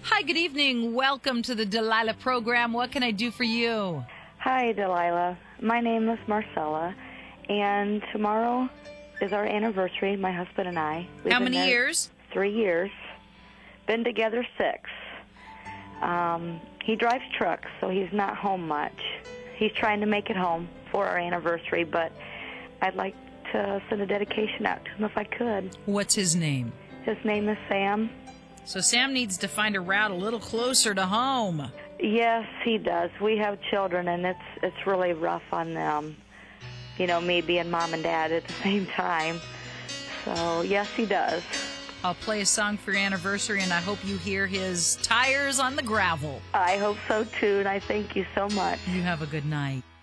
Hi, good evening. Welcome to the Delilah program. What can I do for you? Hi, Delilah. My name is Marcella, and tomorrow is our anniversary, my husband and I. How many years? 3 years. Been together 6. He drives trucks, so he's not home much. He's trying to make it home for our anniversary, but I'd like to send a dedication out to him if I could. What's his name? His name is Sam. So Sam needs to find a route a little closer to home. Yes, he does. We have children, and it's really rough on them. You know, me being mom and dad at the same time. So, yes, he does. I'll play a song for your anniversary, and I hope you hear his tires on the gravel. I hope so, too, and I thank you so much. You have a good night.